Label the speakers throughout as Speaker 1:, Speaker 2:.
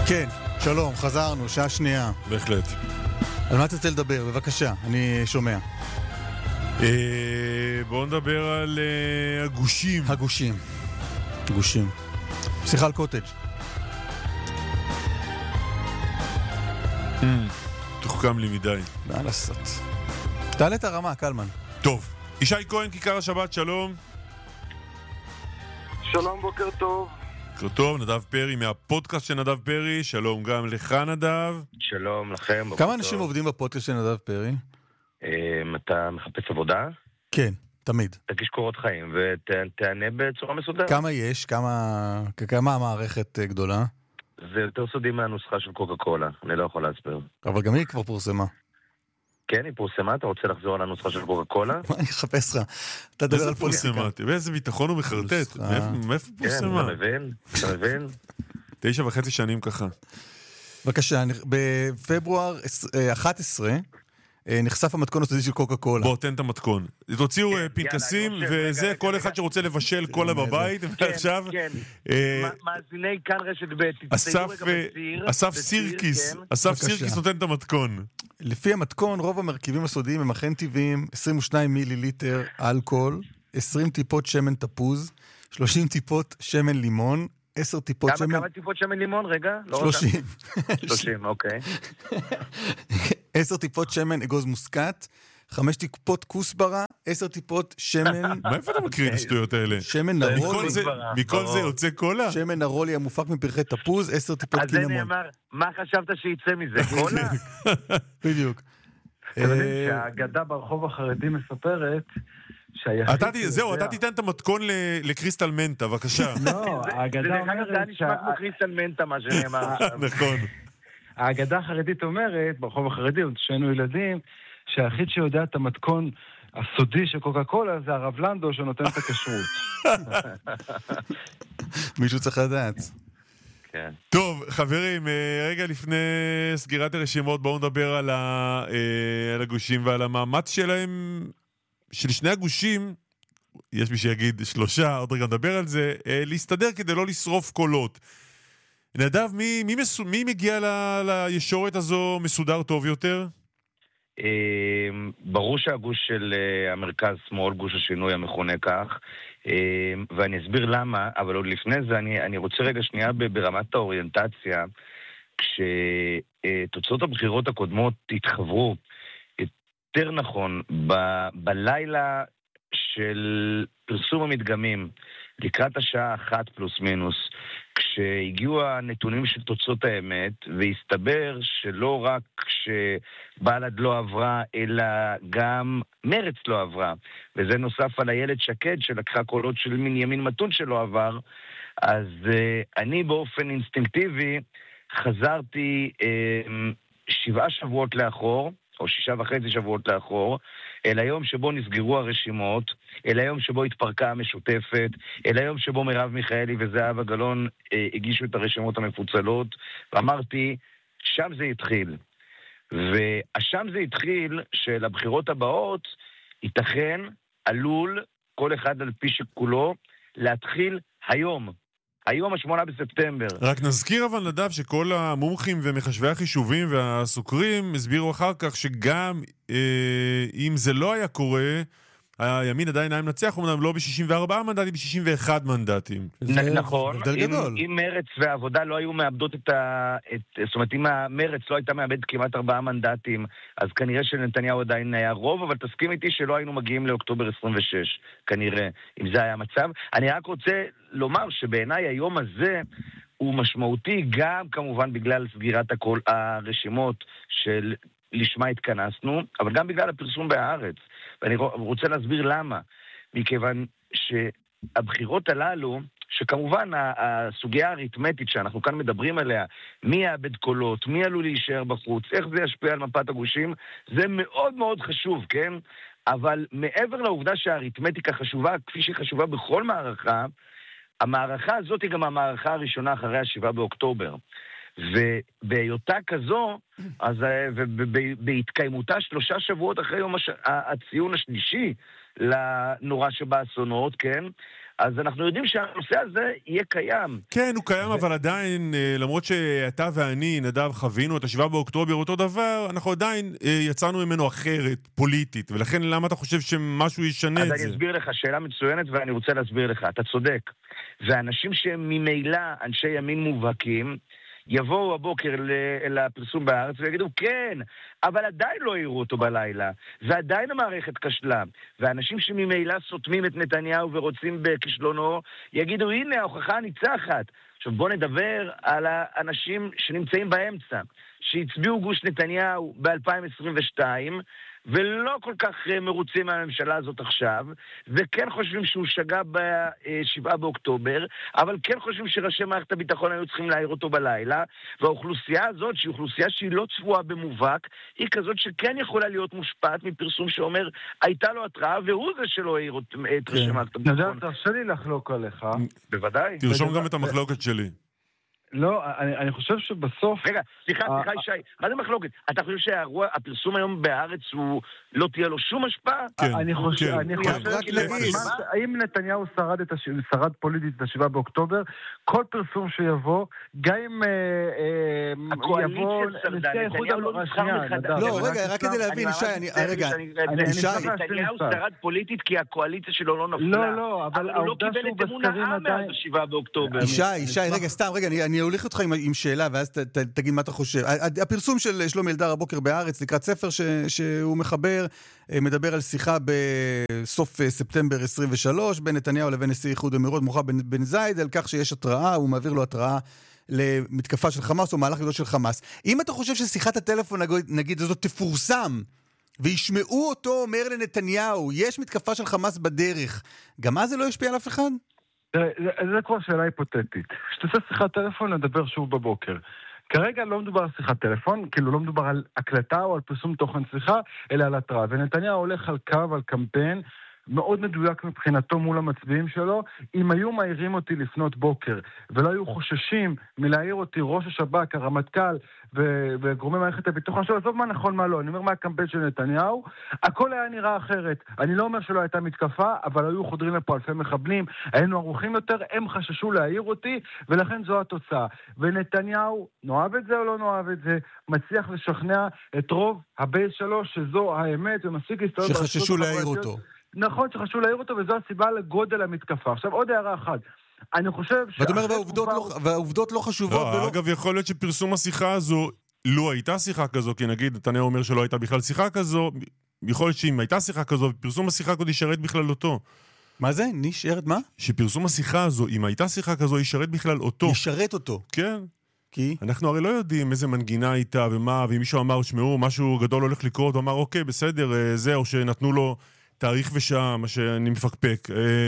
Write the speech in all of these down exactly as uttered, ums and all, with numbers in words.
Speaker 1: כן, שלום, חזרנו, שעה שנייה.
Speaker 2: בהחלט.
Speaker 1: על מה אתה רוצה לדבר? בבקשה, אני שומע.
Speaker 2: בואו נדבר על הגושים.
Speaker 1: הגושים. גושים. שיחה על קוטג'.
Speaker 2: תוחכם לי מדי.
Speaker 1: מה לעשות? תעלה את הרמה, קלמן.
Speaker 2: טוב. ישי כהן, כיכר השבת, שלום.
Speaker 3: שלום, בוקר טוב.
Speaker 2: בוקר טוב, נדב פרי מהפודקאסט של נדב פרי. שלום גם לך, נדב.
Speaker 3: שלום לכם.
Speaker 1: כמה אנשים עובדים בפודקאסט של נדב פרי?
Speaker 3: אתה מחפש עבודה?
Speaker 1: כן, תמיד.
Speaker 3: תגיש קורות חיים ותענה בצורה מסודרת.
Speaker 1: כמה יש? כמה כמה המערכת גדולה?
Speaker 3: זה יותר סודי מהנוסחה של קוקה קולה, אני לא יכול להסביר.
Speaker 1: אבל גם היא כבר פורסמה.
Speaker 3: כן, היא פורסמה, אתה רוצה לחזור על הנוסחה של קוקה קולה?
Speaker 1: מה אני אחפש לך? אתה דבר על פוליטיקה.
Speaker 2: באיזה ביטחון הוא מחרטט? מאיפה פורסמה?
Speaker 3: כן, אתה מבין? אתה מבין?
Speaker 2: תשע וחצי שנים ככה.
Speaker 1: בבקשה, בפברואר אחת עשרה נחשף המתכון הסודי של קוקה קולה.
Speaker 2: בוא, תן את המתכון. תוציאו פנקסים, וזה כל אחד שרוצה לבשל קולה בבית, ועכשיו...
Speaker 3: מאזיני כאן רשת ב',
Speaker 2: אסף סירקיס, אסף סירקיס נותן את המתכון.
Speaker 1: לפי המתכון, רוב המרכיבים הסודיים הם אכן טבעיים, עשרים ושניים מיליליטר אלכוהול, עשרים טיפות שמן תפוז, שלושים טיפות שמן לימון, עשר טיפות שמן...
Speaker 3: כמה טיפות שמן לימון? רגע?
Speaker 1: שלושים.
Speaker 3: שלושים, אוקיי.
Speaker 1: עשר טיפות שמן אגוז מוסקת, חמש טיפות כוסברה, עשר טיפות שמן...
Speaker 2: מאיפה אתה מקריא את השטויות האלה?
Speaker 1: שמן נרולי.
Speaker 2: מכל זה יוצא קולה?
Speaker 1: שמן נרולי המופק מפרחי תפוז, עשר טיפות קינמון.
Speaker 3: אז זה נאמר, מה חשבת שיצא מזה? קולה?
Speaker 1: בדיוק.
Speaker 4: אתם יודעים שהאגדה ברחוב החרדי מספרת
Speaker 2: זהו, אתה תיתן את המתכון לקריסטל מנטה, בבקשה.
Speaker 4: לא, האגדה אומרת...
Speaker 3: זה נשמע כמו קריסטל מנטה, מה שנאמר עכשיו.
Speaker 2: נכון.
Speaker 4: האגדה החרדית אומרת, ברחוב החרדי, כשהיינו ילדים, שהיחיד שיודע את המתכון הסודי של קוקה קולה זה הרב לנדו שנותן את הכשרות.
Speaker 1: מישהו צריך לדעת.
Speaker 3: כן.
Speaker 2: טוב, חברים, רגע לפני סגירת הרשימות, בואו נדבר על הגושים ועל המאמץ שלהם, של שני הגושים, יש מי שיגיד שלושה, עוד רגע נדבר על זה, להסתדר כדי לא לשרוף קולות. נדב, מי, מי, מסו, מי מגיע ל, לישורת הזו מסודר טוב יותר?
Speaker 3: ברור שהגוש של המרכז שמאל, גוש השינוי המכונה כך, ואני אסביר למה, אבל עוד לפני זה אני, אני רוצה רגע שנייה ברמת האוריינטציה, כשתוצאות הבחירות הקודמות התחברו, יותר נכון, ב- בלילה של פרסום המדגמים, לקראת השעה אחת פלוס מינוס, כשהגיעו הנתונים של תוצאות האמת, והסתבר שלא רק שבל"ד לא עברה, אלא גם מרץ לא עברה, וזה נוסף על הילד שקד שלקחה קולות של בנימין מתון שלא עבר, אז uh, אני באופן אינסטינקטיבי חזרתי uh, שבעה שבועות לאחור, או שישה וחצי שבועות לאחור, אל היום שבו נסגרו הרשימות, אל היום שבו התפרקה המשותפת, אל היום שבו מרב מיכאלי וזהבה גלאון אה, הגישו את הרשימות המפוצלות, ואמרתי, שם זה התחיל. והשם זה התחיל של הבחירות הבאות, ייתכן, עלול, כל אחד על פי שכולו, להתחיל היום. היום השמונה בספטמבר.
Speaker 2: רק נזכיר אבל נדב שכל המומחים ומחשבי החישובים והסוקרים הסבירו אחר כך שגם אה, אם זה לא היה קורה, הימין עדיין היה מנצח, אמנם לא ב-שישים וארבעה מנדטים, ב-שישים ואחד מנדטים.
Speaker 3: נכון. אם מרץ והעבודה לא היו מאבדות את ה... זאת אומרת, אם המרץ לא הייתה מאבדת כמעט ארבעה מנדטים, אז כנראה שנתניהו עדיין היה רוב, אבל תסכים איתי שלא היינו מגיעים לאוקטובר עשרים ושש, כנראה, אם זה היה המצב. אני רק רוצה לומר שבעיניי היום הזה הוא משמעותי, גם כמובן בגלל סגירת הכל, הרשימות של לשמה התכנסנו, אבל גם בגלל הפרסום בהארץ. ואני רוצה להסביר למה. מכיוון שהבחירות הללו, שכמובן הסוגיה האריתמטית שאנחנו כאן מדברים עליה, מי יאבד קולות, מי עלול להישאר בחוץ, איך זה ישפיע על מפת הגושים, זה מאוד מאוד חשוב, כן? אבל מעבר לעובדה שהאריתמטיקה חשובה, כפי שהיא חשובה בכל מערכה, המערכה הזאת היא גם המערכה הראשונה אחרי השבעה באוקטובר. ובהיותה כזו, אז בהתקיימותה שלושה שבועות אחרי יום הציון השלישי לנורא שבאסונות, כן? אז אנחנו יודעים שהנושא הזה יהיה קיים.
Speaker 2: כן, הוא קיים, אבל עדיין, למרות שאתה ואני, נדב, חווינו את השבעה באוקטובר אותו דבר, אנחנו עדיין יצאנו ממנו אחרת, פוליטית, ולכן למה אתה חושב שמשהו ישנה את זה?
Speaker 3: אז אני אסביר לך, שאלה מצוינת, ואני רוצה להסביר לך, אתה צודק. ואנשים שהם ממילא אנשי ימין מובהקים, יבואו הבוקר לפרסום בארץ ויגידו, כן, אבל עדיין לא יראו אותו בלילה, ועדיין המערכת כשלה, ואנשים שממילא סותמים את נתניהו ורוצים בכישלונו, יגידו, הנה, ההוכחה הניצחת. עכשיו בואו נדבר על האנשים שנמצאים באמצע, שהצביעו גוש נתניהו ב-אלפיים עשרים ושתיים, ולא כל כך מרוצים מהממשלה הזאת עכשיו, וכן חושבים שהוא שגה בשבעה באוקטובר, אבל כן חושבים שראשי מערכת הביטחון היו צריכים להעיר אותו בלילה, והאוכלוסייה הזאת, שהיא אוכלוסייה שהיא לא צבועה במובהק, היא כזאת שכן יכולה להיות מושפעת מפרסום שאומר, הייתה לו התראה, והוא זה שלא העיר את ראשי מערכת הביטחון.
Speaker 4: תרשה לי לחלוק עליך.
Speaker 3: בוודאי.
Speaker 2: תרשום גם את המחלוקת שלי.
Speaker 4: לא, אני, אני חושב שבסוף...
Speaker 3: רגע, סליחה, סליחה, ישי, מה זה מחלוקת? אתה חושב שהפרסום היום בארץ הוא לא תהיה לו שום השפעה?
Speaker 2: כן,
Speaker 4: אני חושב,
Speaker 2: כן,
Speaker 4: אני
Speaker 2: כן.
Speaker 4: חושב,
Speaker 1: רק להגיד.
Speaker 4: האם נתניהו שרד את הש... שרד פוליטית את השבעה באוקטובר, כל פרסום שיבוא, גם אם יבוא...
Speaker 3: נתניהו לא נבחר מחדש.
Speaker 1: לא, רגע, רק כדי להבין, ישי, אני... רגע, ישי...
Speaker 3: נתניהו שרד פוליטית כי הקואליציה שלו לא נפלה.
Speaker 4: לא, לא, אבל
Speaker 3: הוא לא קיבל את אמון העם מאז השבעה באוקטובר.
Speaker 1: ישי, ישי, רגע, סתם, רגע, אני הוליך אותך עם, עם שאלה, ואז ת, ת, תגיד מה אתה חושב. הפרסום של שלומי אלדר הבוקר בארץ, לקראת ספר ש, שהוא מחבר, מדבר על שיחה בסוף ספטמבר עשרים ושלוש, בין נתניהו לבין נשיא איחוד האמירויות, מוחמד בן, בן זייד, על כך שיש התראה, הוא מעביר לו התראה למתקפה של חמאס, או מהלך גדול של חמאס. אם אתה חושב ששיחת הטלפון, נגיד, הזאת תפורסם, וישמעו אותו אומר לנתניהו, יש מתקפה של חמאס בדרך, גם אז זה לא ישפיע על אף אחד?
Speaker 4: זה, זה כבר שאלה היפותטית. כשתעשה שיחת טלפון, נדבר שוב בבוקר. כרגע לא מדובר על שיחת טלפון, כאילו לא מדובר על הקלטה או על פרסום תוכן שיחה, אלא על התראה. ונתניהו הולך על קו, על קמפיין, מאוד מדויק מבחינתו מול המצביעים שלו. אם היו מהירים אותי לפנות בוקר, ולא היו חוששים מלהעיר אותי ראש השב"כ, הרמטכ"ל ו- וגורמי מערכת הביטחון שלו, עזוב מה נכון מה לא, אני אומר מה הקמפיין של נתניהו, הכל היה נראה אחרת. אני לא אומר שלא הייתה מתקפה, אבל היו חודרים לפה אלפי מחבלים, היינו ערוכים יותר, הם חששו להעיר אותי, ולכן זו התוצאה. ונתניהו, נאהב את זה או לא נאהב את זה, מצליח לשכנע את רוב הבייס שלו שזו האמת, ומסיק להסתובב
Speaker 1: שחששו להעיר אותו.
Speaker 4: נכון, שחשוב להעיר אותו, וזו הסיבה לגודל המתקפה. עכשיו, עוד הערה אחת. אני חושב ש...
Speaker 1: ואתה אומר, והעובדות לא, והעובדות לא חשובות.
Speaker 2: לא, ולא... אגב, יכול להיות שפרסום השיחה הזו, לא הייתה שיחה כזו, כי נגיד, נתניהו אומר שלא הייתה בכלל שיחה כזו, יכול להיות שאם הייתה שיחה כזו, פרסום השיחה כזו ישרת בכלל אותו.
Speaker 1: מה זה? נשארת מה?
Speaker 2: שפרסום השיחה הזו, אם הייתה שיחה כזו, ישרת בכלל אותו.
Speaker 1: ישרת אותו.
Speaker 2: כן.
Speaker 1: כי?
Speaker 2: אנחנו הרי לא יודעים איזה מנגינה הייתה ומה, ואם מישהו אמר, שמעו, משהו גדול הולך לקרות, הוא אמר, אוקיי, בסדר, זהו, שנתנו לו תאריך ושעה, מה שאני מפקפק.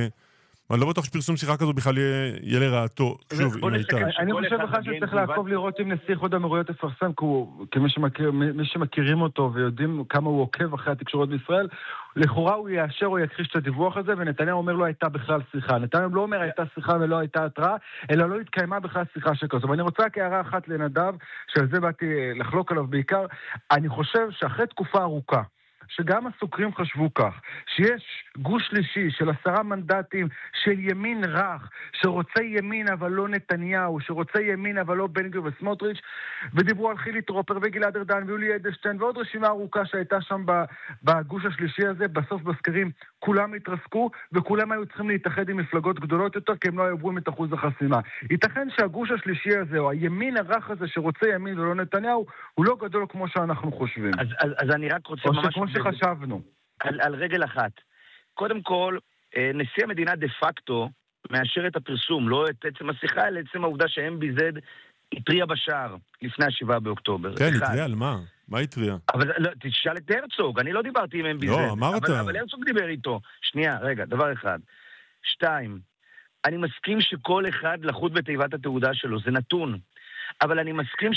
Speaker 2: אני לא בטוח שפרסום שיחה כזו בכלל יהיה לרעתו. שוב, אם הייתה.
Speaker 4: אני חושב בכלל שצריך לעקוב לראות אם נשיא איחוד האמירויות יפרסם, כמי שמכירים אותו ויודעים כמה הוא עוקב אחרי התקשורת בישראל, לכאורה הוא יאשר או יכחיש את הדיווח הזה, ונתניהו אומר לא הייתה בכלל שיחה. נתניהו לא אומר הייתה שיחה ולא הייתה התראה, אלא לא התקיימה בכלל שיחה שכזו. ואני רוצה רק הערה אחת לנדב, שעל זה באתי לחלוק עליו בעיקר. אני חושב שאחרי תקופה ארוכה, שגם הסוקרים חשבו כך, שיש גוש שלישי של עשרה מנדטים של ימין רך, שרוצה ימין אבל לא נתניהו, שרוצה ימין אבל לא בן גביר וסמוטריץ', ודיברו על חילי טרופר וגלעד ארדן ויולי אדלשטיין ועוד רשימה ארוכה שהייתה שם בגוש השלישי הזה. בסוף בסקרים כולם התרסקו, וכולם היו צריכים להתאחד עם מפלגות גדולות יותר, כי הם לא עברו את אחוז החסימה. ייתכן שהגוש השלישי הזה, או הימין הרך הזה שרוצה ימין ולא נתניהו, הוא לא גדול כמו שאנחנו חושבים.
Speaker 3: אז, אז, אז אני רק רוצה
Speaker 4: או
Speaker 3: ממש...
Speaker 4: כמו שחשבנו.
Speaker 3: על, על רגל אחת. קודם כל, נשיא המדינה דה פקטו מאשר את הפרסום, לא את עצם השיחה, אלא עצם העובדה ש-אם בי זד התריע בשער לפני השבעה באוקטובר.
Speaker 2: כן, התריע על מה? מה התריע?
Speaker 3: אבל לא, תשאל את הרצוג, אני לא דיברתי עם אם בי זד.
Speaker 2: לא, אמרת.
Speaker 3: אבל, אבל הרצוג דיבר איתו. שנייה, רגע, דבר אחד. שתיים, אני מסכים שכל אחד לחוט בתיבת התעודה שלו, זה נתון. אבל אני מסכים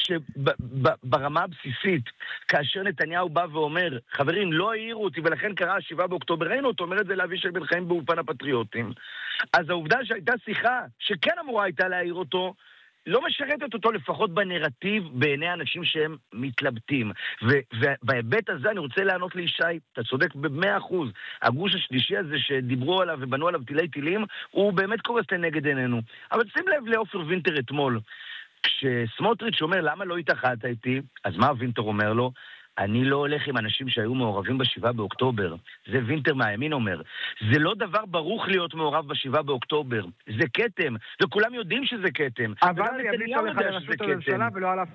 Speaker 3: שברמה הבסיסית, כאשר נתניהו בא ואומר, חברים, לא העירו אותי, ולכן קרה השבעה באוקטובר, ראינו אותו, אומר את זה לאבישי בן חיים באולפן הפטריוטים. אז העובדה שהייתה שיחה, שכן אמורה הייתה להעיר אותו, לא משרתת אותו לפחות בנרטיב בעיני אנשים שהם מתלבטים. ובהיבט הזה אני רוצה לענות לישי, אתה צודק ב-מאה אחוז. הגוש השלישי הזה שדיברו עליו ובנו עליו טילי טילים, הוא באמת קורס לנגד עינינו. אבל שים לב לאופר וינטר אתמול. כשסמוטריץ' אומר למה לא התאחדת איתי, אז מה וינטר אומר לו? אני לא הולך עם אנשים שהיו מעורבים בשבעה באוקטובר. זה וינטר מהימין אומר. זה לא דבר ברוך להיות מעורב בשבעה באוקטובר. זה קטם, וכולם יודעים שזה קטם.
Speaker 4: אבל ימליץ עליך לראשות הממשלה ולא עליו.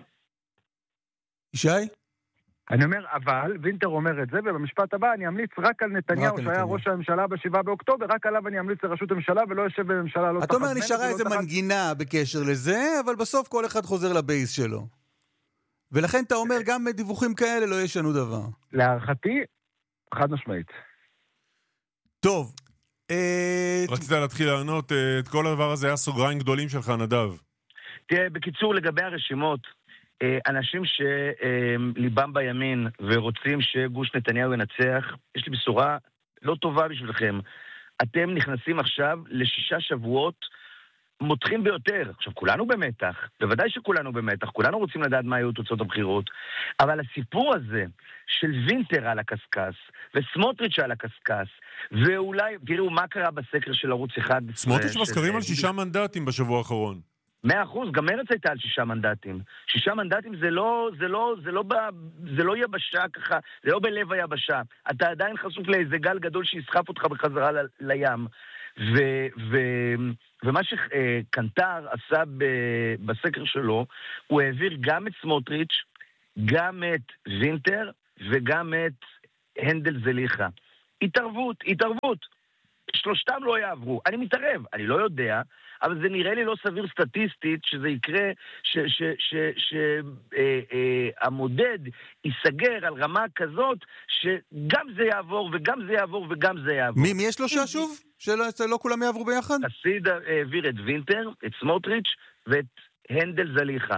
Speaker 1: ישי?
Speaker 4: אני אומר, אבל, וינטר אומר את זה, ובמשפט הבא אני אמליץ רק על נתניהו, שהיה ראש הממשלה בשבעה באוקטובר, רק עליו אני אמליץ לראשות הממשלה, ולא יושב בממשלה לא תחת.
Speaker 1: אתה אומר, נשארה איזה מנגינה בקשר לזה, אבל בסוף כל אחד חוזר לבייס שלו. ולכן אתה אומר, גם דיווחים כאלה לא ישנו דבר.
Speaker 4: להערכתי, חד משמעית.
Speaker 1: טוב.
Speaker 2: רצית להתחיל לענות, את כל הדבר הזה היה סוגריים גדולים שלך, נדב.
Speaker 3: תראה, בקיצור, לגבי הרשימות, אנשים שליבם בימין ורוצים שגוש נתניהו ינצח, יש לי בשורה לא טובה בשבילכם. אתם נכנסים עכשיו לשישה שבועות מותחים ביותר. עכשיו, כולנו במתח, בוודאי שכולנו במתח, כולנו רוצים לדעת מה היו תוצאות הבחירות, אבל הסיפור הזה של וינטר על הקסקס, וסמוטריץ' על הקסקס, ואולי, תראו מה קרה בסקר של ערוץ אחד.
Speaker 2: סמוטריץ' מזכרים על שישה מנדטים בשבוע האחרון.
Speaker 3: מאה אחוז, גם מרץ הייתה על שישה מנדטים. שישה מנדטים זה לא, זה לא, זה לא, ב, זה לא יבשה ככה, זה לא בלב היבשה. אתה עדיין חשוף לאיזה גל גדול שיסחף אותך בחזרה ל, לים. ו, ו, ומה שקנטר עשה ב, בסקר שלו, הוא העביר גם את סמוטריץ', גם את וינטר, וגם את הנדל זליכה. התערבות, התערבות. שלושתם לא יעברו. אני מתערב, אני לא יודע, אבל זה נראה לי לא סביר סטטיסטית שזה יקרה, שהמודד ייסגר על רמה כזאת, שגם זה יעבור וגם זה יעבור וגם זה יעבור.
Speaker 1: מי, מי יש שלושה שוב? שלא כולם יעברו ביחד?
Speaker 3: חסיד העביר את וינטר, את סמוטריץ' ואת הנדל זליכה.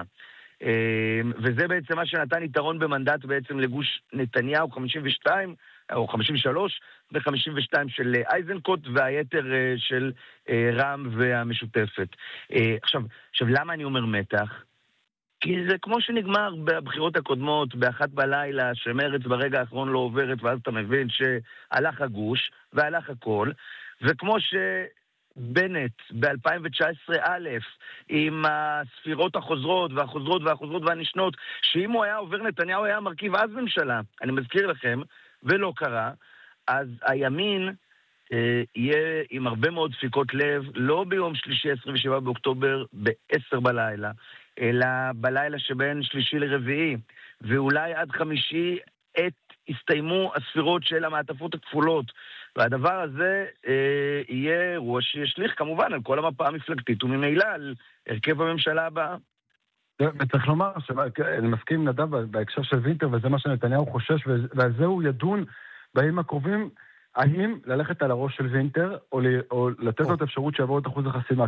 Speaker 3: וזה בעצם מה שנתן יתרון במנדט בעצם לגוש נתניהו, חמישים ושתיים או חמישים ושלוש, ו-חמישים ושתיים של אייזנקוט, והיתר של רם והמשותפת. עכשיו, עכשיו, למה אני אומר מתח? כי זה כמו שנגמר בבחירות הקודמות, באחת בלילה, שמרץ ברגע האחרון לא עוברת, ואז אתה מבין שהלך הגוש, והלך הכל, וכמו שבנט ב-אלפיים תשע עשרה א', עם הספירות החוזרות, והחוזרות והחוזרות והנשנות, שאם הוא היה עובר נתניהו, היה מרכיב אז ממשלה. אני מזכיר לכם, ולא קרה, אז הימין אה, יהיה עם הרבה מאוד דפיקות לב, לא ביום שלישי עשרים ושבעה באוקטובר ב-עשר בלילה, אלא בלילה שבין שלישי לרביעי, ואולי עד חמישי עת הסתיימו הספירות של המעטפות הכפולות, והדבר הזה אה, יהיה אירוע שישליך כמובן על כל המפה המפלגתית, וממילא על הרכב הממשלה הבאה.
Speaker 4: וצריך לומר, אני מסכים נדב בהקשר של וינטר, וזה מה שנתניהו חושש, ועל זה הוא ידון בימים הקרובים, האם ללכת על הראש של וינטר, או לתת לו את האפשרות שיעבור את אחוז החסימה.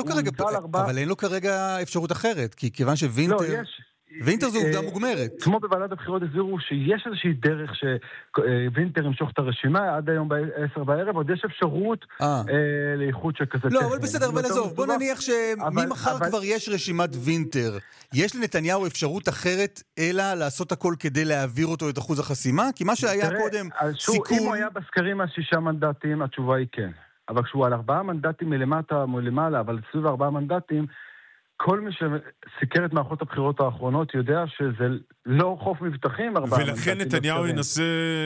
Speaker 1: אבל אין לו כרגע אפשרות אחרת, כי כיוון שווינטר...
Speaker 4: לא, יש...
Speaker 1: וינטר זו עובדה מוגמרת.
Speaker 4: כמו בוועדת הבחירות הזהירו שיש איזושהי דרך שווינטר ימשוך את הרשימה עד היום ב-עשר בערב, עוד יש אפשרות לאיחוד שכזה...
Speaker 1: לא, אבל בסדר, אבל עזוב, בוא נניח שממחר כבר יש רשימת וינטר. יש לנתניהו אפשרות אחרת אלא לעשות הכל כדי להעביר אותו את אחוז החסימה? כי מה שהיה קודם סיכון...
Speaker 4: אם הוא היה בסקרים על שישה מנדטים, התשובה היא כן. אבל כשהוא על ארבעה מנדטים מלמטה מלמעלה, אבל סביב ארבעה מנדטים, כל מי שסיקר את מערכות הבחירות האחרונות יודע שזה לא חוף מבטחים, ארבעה מנדטים.
Speaker 2: ולכן נתניהו ינסה...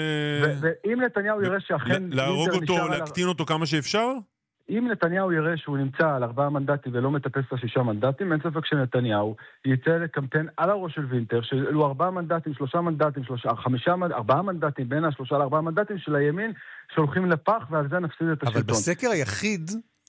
Speaker 4: ואם נתניהו יראה שאכן...
Speaker 2: להרוג אותו, להקטין אותו כמה שאפשר?
Speaker 4: אם נתניהו יראה שהוא נמצא על ארבעה מנדטים ולא מטפס לשישה מנדטים, אין ספק שנתניהו יצא לקמפיין על הראש של וינטר, שאלו ארבעה מנדטים, שלושה מנדטים, שלושה, חמישה, ארבעה מנדטים, בין השלושה לארבעה מנדטים של הימין, שהולכים לפח, ועל זה נפסיד את השלטון.
Speaker 1: אבל בסקר היחיד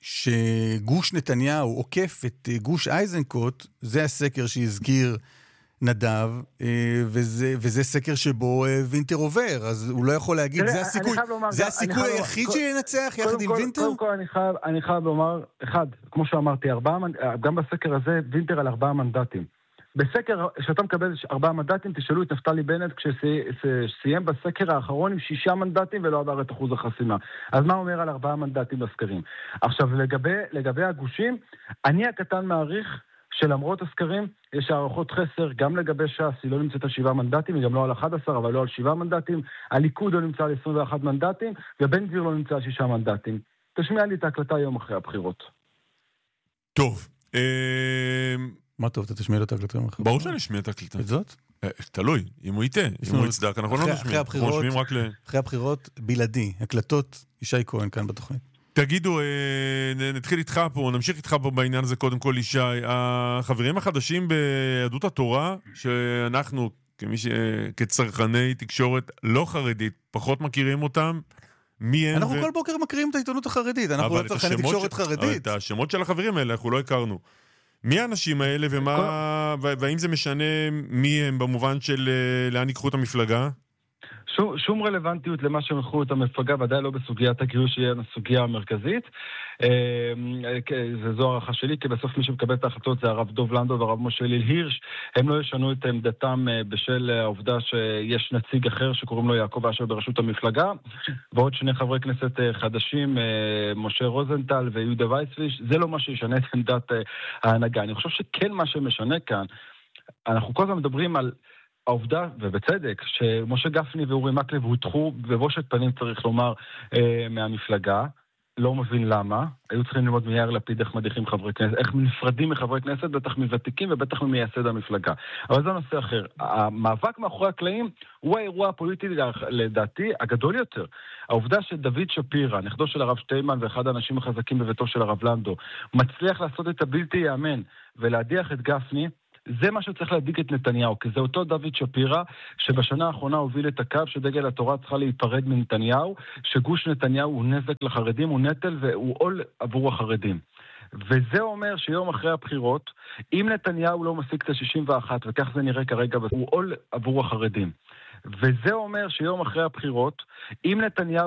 Speaker 1: שגוש נתניהו עוקף את גוש אייזנקוט, זה הסקר שהזכיר נדב, וזה, וזה סקר שבו וינטר עובר, אז הוא לא יכול להגיד, זה הסיכוי, זה הסיכוי היחיד שינצח יחד עם וינטר?
Speaker 4: קודם כל אני חייב, אני חייב לומר, אחד, כמו שאמרתי, גם בסקר הזה, וינטר על ארבעה מנדטים. בסקר, כשאתה מקבל ארבעה מנדטים, תשאלו את נפתלי בנט כשסיים בסקר האחרון עם שישה מנדטים ולא עבר את אחוז החסימה. אז מה אומר על ארבעה מנדטים בסקרים? עכשיו, לגבי, לגבי הגושים, אני הקטן מעריך שלמרות הסקרים יש הערכות חסר גם לגבי ש"ס, היא לא נמצאת על שבעה מנדטים, היא גם לא על אחד עשר, אבל לא על שבעה מנדטים, הליכוד לא נמצא על עשרים ואחד מנדטים, ובן גביר לא נמצא על שישה מנדטים. תשמיע לי את ההקלטה יום אחרי הבחירות.
Speaker 2: טוב.
Speaker 1: מה טוב, אתה תשמיע לו את ההקלטה יום אחרי?
Speaker 2: ברור שאני אשמיע את ההקלטה.
Speaker 1: את זאת?
Speaker 2: תלוי, אם הוא ייתה, אם הוא יצדק, אנחנו לא נשמיע.
Speaker 1: אחרי הבחירות בלעדי, הקלטות, ישי כהן כאן בתוכנית.
Speaker 2: תגידו, נתחיל איתך פה, נמשיך איתך פה בעניין הזה קודם כל, ישי. החברים החדשים ביהדות התורה, שאנחנו, כמי ש... כצרכני תקשורת לא חרדית, פחות מכירים אותם, מי הם?
Speaker 1: אנחנו כל בוקר מכירים את העיתונות החרדית, אנחנו לא צרכני תקשורת חרדית.
Speaker 2: את השמות של החברים האלה אנחנו לא הכרנו. מי האנשים האלה ומה, והאם זה משנה מי הם במובן של לאן ייקחו את המפלגה?
Speaker 4: שום, שום רלוונטיות למה שהם יקחו את המפלגה, ודאי לא בסוגיית הגיוס שהיא הסוגיה המרכזית. זו הערכה שלי, כי בסוף מי שמקבל את ההחלטות זה הרב דוב לנדו והרב משה ליל הירש. הם לא ישנו את עמדתם בשל העובדה שיש נציג אחר שקוראים לו יעקב אשר בראשות המפלגה, ועוד שני חברי כנסת חדשים, משה רוזנטל ויהודה וייסוויש. זה לא מה שישנה את עמדת ההנהגה. אני חושב שכן מה שמשנה כאן, אנחנו כל הזמן מדברים על העובדה, ובצדק, שמשה גפני ואורי מקלב הודחו בבושת פנים, צריך לומר, מהמפלגה. לא מבין למה. היו צריכים ללמוד מיאיר לפיד איך מדיחים חברי כנסת, איך נפרדים מחברי כנסת, בטח מוותיקים ובטח ממייסד המפלגה. אבל זה נושא אחר. המאבק מאחורי הקלעים הוא האירוע הפוליטי, לדעתי, הגדול יותר. העובדה שדוד שפירא, נכדו של הרב שטיימן ואחד האנשים החזקים בביתו של הרב לנדו, מצליח לעשות את הבלתי יאמן ולהדיח את גפני, זה מה שצריך להדליק את נתניהו, כי זה אותו דוד שפירא שבשנה האחרונה הוביל את הקו שדגל התורה צריכה להיפרד מנתניהו, שגוש נתניהו הוא נזק לחרדים, הוא נטל והוא עול עבור החרדים. וזה אומר שיום אחרי הבחירות, אם נתניהו לא משיג את ה-שישים ואחת, וכך זה נראה כרגע, הוא עול עבור החרדים. וזה אומר שיום אחרי הבחירות, אם נתניהו